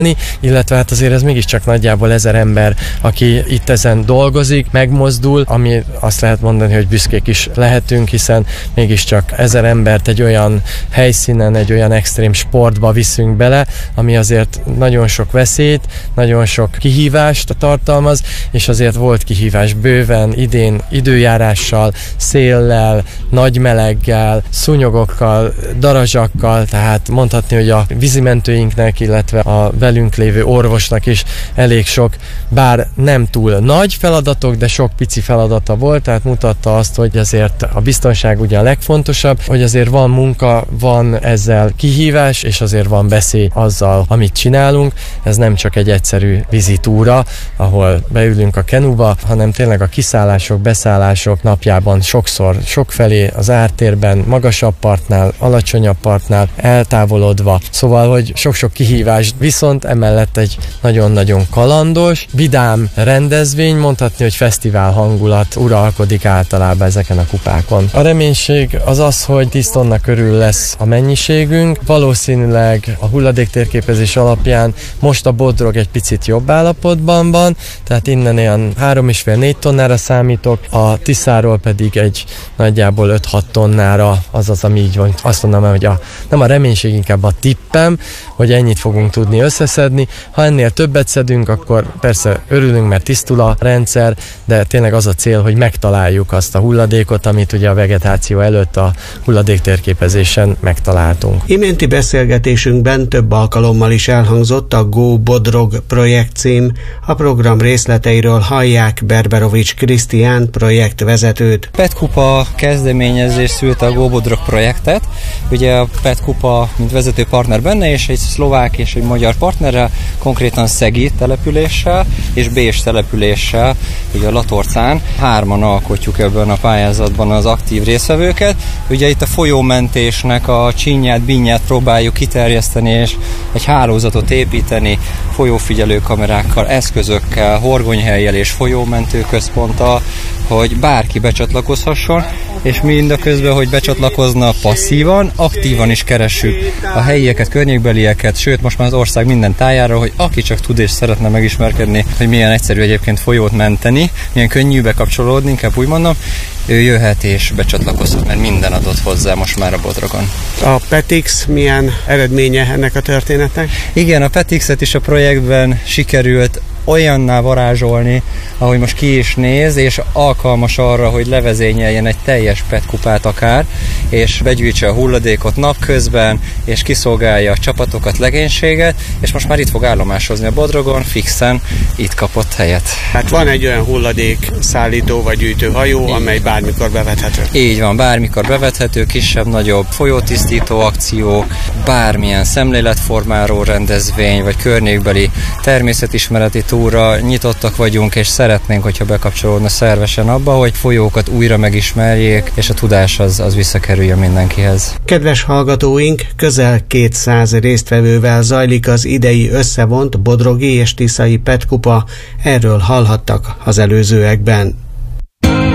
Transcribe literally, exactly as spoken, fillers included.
illetve hát azért ez mégiscsak nagyjából ezer ember, aki itt ezen dolgozik, megmozdul, ami azt lehet mondani, hogy büszkék is lehetünk, hiszen mégiscsak ezer embert egy olyan helyszínen, egy olyan extrém sportba viszünk bele, ami azért nagyon sok veszélyt, nagyon sok kihívást tartalmaz, és azért volt kihívás bőven idén időjárással, széllel, nagy meleggel, szúnyogokkal, darazsakkal, tehát mondhatni, hogy a vízimentőinknek, illetve a velünk lévő orvosnak is elég sok, bár nem túl nagy feladatok, de sok pici feladata volt, tehát mutatta azt, hogy azért a biztonság ugye a legfontosabb, hogy azért van munka, van ezzel kihívás, és azért van veszély azzal, amit csinálunk. Ez nem csak egy egyszerű vizitúra, ahol beülünk a kenuba, hanem tényleg a kiszállások, beszállások napjában sokszor, sokfelé az ártérben, magasabb partnál, alacsonyabb partnál, eltávolodva. Szóval, hogy sok-sok kihívás, viszont emellett egy nagyon-nagyon kalandos, vidám rendezvény, mondhatni, hogy fesztivál hangulat uralkodik általában ezeken a kupákon. A reménység az az, hogy tíz tonna körül lesz a mennyiségünk. Valószínűleg a hulladéktérképezés alapján most a Bodrog egy picit jobb állapotban van, tehát innen olyan három és fél négy tonnára számítok, a Tiszáról pedig egy nagyjából öt-hat tonnára, azaz, ami így van. Azt mondom, hogy a, nem a reménység, inkább a tippem, hogy ennyit fogunk tudni összeszedni. Ha ennél többet szedünk, akkor persze örülünk, mert tisztul a rendszer, de tényleg az a cél, hogy megtaláljuk azt a hulladékot, amit ugye a vegetáció előtt a hulladéktérképezésen megtaláltunk. Iménti beszélgetésünkben több alkalommal is elhangzott a Go Bodrog projekt cím. A program részleteiről hallják Berberovics Krisztián projektvezetőt. Petkupa kezdeményezés szült a Go Bodrog projektet. Ugye a Petkupa, mint vezető partner benne, és egy szlovák és egy magyar partnerrel, konkrétan Szegi településsel és Bés településsel, ugye a Latorcán. Hárman alkotjuk ebben a pályázatban az aktív résztvevőket. Ugye itt a folyómentésnek a csinyát, bínyát próbáljuk kiterjeszteni, és egy hálózatot építeni folyófigyelő kamerákkal, eszközökkel, horgonyhellyel és folyómentő központtal, hogy bárki becsatlakozhasson, és mindaközben, hogy becsatlakozna passzívan, aktívan is keressük a helyieket, környékbelieket, sőt most már az ország minden tájára, hogy aki csak tud és szeretne megismerkedni, hogy milyen egyszerű egyébként folyót menteni, milyen könnyű bekapcsolódni, inkább úgy mondom, ő jöhet és becsatlakozhat, mert minden adott hozzá most már a Bodrogon. A Petix milyen eredménye ennek a történetnek? Igen, a Petixet is a projektben sikerült olyanná varázsolni, ahogy most ki is néz, és alkalmas arra, hogy levezényeljen egy teljes petkupát akár, és begyűjtse a hulladékot napközben, és kiszolgálja a csapatokat, legénységet, és most már itt fog állomásozni a Bodrogon, fixen itt kapott helyet. Hát van egy olyan hulladék szállító vagy gyűjtő hajó, így, amely bármikor bevethető. Így van, bármikor bevethető, kisebb-nagyobb folyótisztító akciók, bármilyen szemléletformáló rendezvény, vagy környékbeli természetismereti túra nyitottak vagyunk, és szeretnénk, hogyha bekapcsolódna szervesen abba, hogy folyókat újra megismerjék, és a tudás az, az visszakerüljön mindenkihez. Kedves hallgatóink, közel kétszáz résztvevővel zajlik az idei összevont bodrogi és tiszai Petkupa, erről hallhattak az előzőekben.